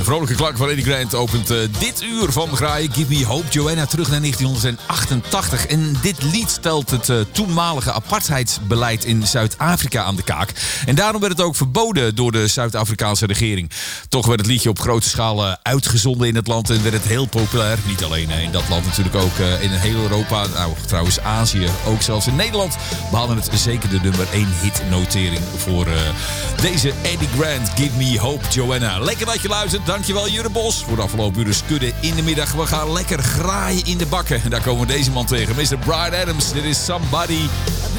vrolijke klank van Eddie Grant opent dit uur van Graaien. Give Me Hope, Joanna, terug naar 1988. En dit lied stelt het toenmalige apartheidsbeleid in Zuid-Afrika aan de kaak. En daarom werd het ook verboden door de Zuid-Afrikaanse regering. Toch werd het liedje op grote schaal uitgezonden in het land en werd het heel populair. Niet alleen in dat land, natuurlijk ook in heel Europa. Nou, trouwens Azië, ook zelfs in Nederland behaalde het zeker de nummer 1 hitnotering voor deze Eddie Grant. Give Me Hope, Joanna. Lekker dat je luistert. Dankjewel Jurre Bos voor de afgelopen uren skudden in de middag. We gaan lekker graaien in de bakken. En daar komen we deze man tegen. Mr. Bryan Adams. Dit is Somebody.